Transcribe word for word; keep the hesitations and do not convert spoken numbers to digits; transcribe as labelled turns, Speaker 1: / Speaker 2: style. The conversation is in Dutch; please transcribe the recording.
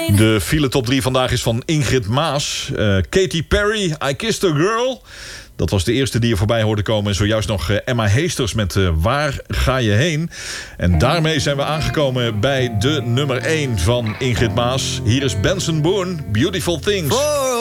Speaker 1: De file top drie vandaag is van Ingrid Maas. Uh, Katy Perry, I Kissed a Girl. Dat was de eerste die je voorbij hoorde komen. En zojuist nog uh, Emma Heesters met uh, Waar ga je heen? En daarmee zijn we aangekomen bij de nummer één van Ingrid Maas. Hier is Benson Boone, Beautiful Things. Oh.